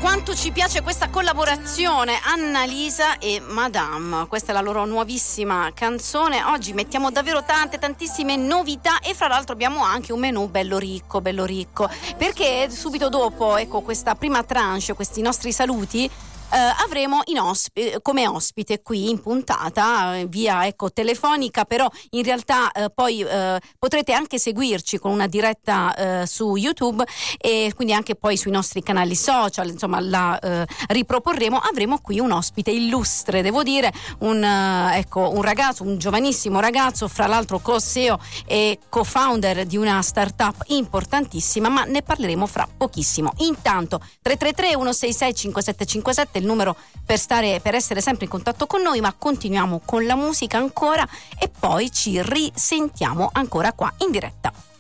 Quanto ci piace questa collaborazione, Annalisa e Madame. Questa è la loro nuovissima canzone. Oggi mettiamo davvero tantissime novità e fra l'altro abbiamo anche un menù bello ricco, perché subito dopo, ecco, questa prima tranche, questi nostri saluti, avremo come ospite qui in puntata via telefonica, però in realtà poi potrete anche seguirci con una diretta su YouTube e quindi anche poi sui nostri canali social, insomma la riproporremo. Avremo qui un ospite illustre, devo dire, un ragazzo, un giovanissimo ragazzo, fra l'altro co-CEO e co-founder di una startup importantissima, ma ne parleremo fra pochissimo. Intanto 333 166 5757 il numero per essere sempre in contatto con noi, ma continuiamo con la musica ancora e poi ci risentiamo ancora qua in diretta.